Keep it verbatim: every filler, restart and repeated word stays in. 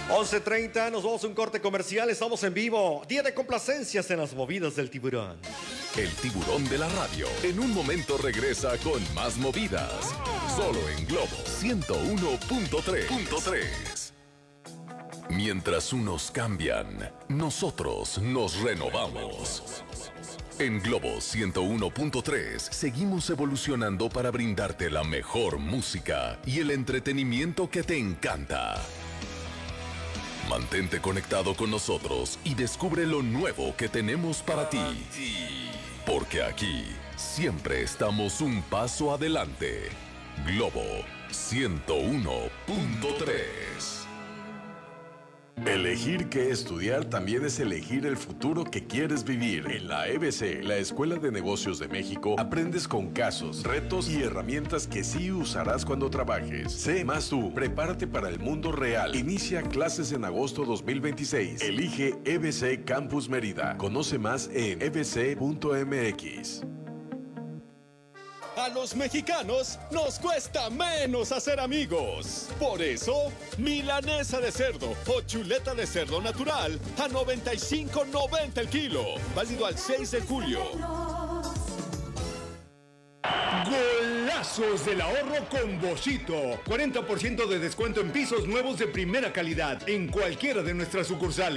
once treinta, nos vamos a un corte comercial, estamos en vivo. Día de complacencias en las movidas del tiburón. El tiburón de la radio en un momento regresa con más movidas. Solo en Globo ciento uno punto tres. Mientras unos cambian, nosotros nos renovamos. En Globo ciento uno punto tres seguimos evolucionando para brindarte la mejor música y el entretenimiento que te encanta. Mantente conectado con nosotros y descubre lo nuevo que tenemos para ti. Porque aquí siempre estamos un paso adelante. Globo ciento uno punto tres. Elegir qué estudiar también es elegir el futuro que quieres vivir. En la E B C, la Escuela de Negocios de México, aprendes con casos, retos y herramientas que sí usarás cuando trabajes. Sé más tú, prepárate para el mundo real. Inicia clases en agosto dos mil veintiséis. Elige E B C Campus Mérida. Conoce más en e b c punto m x. A los mexicanos nos cuesta menos hacer amigos. Por eso, milanesa de cerdo o chuleta de cerdo natural a noventa y cinco noventa el kilo. Válido al seis de julio. Golazos del ahorro con Boschito. cuarenta por ciento de descuento en pisos nuevos de primera calidad en cualquiera de nuestras sucursales.